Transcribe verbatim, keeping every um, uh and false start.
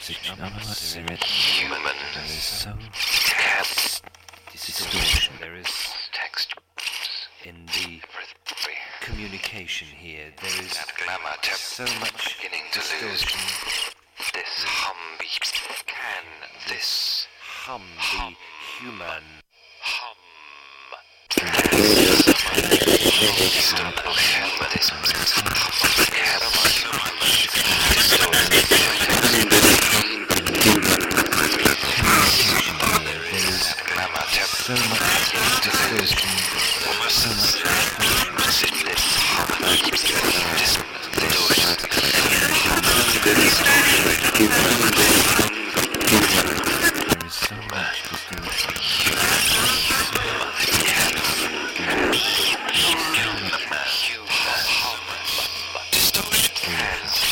human. There is so much distortion. There is text in the communication here. There is so much distortion. This hum can this hum be human? Hum. There's so much distortion. This so much distortion, so much distortion.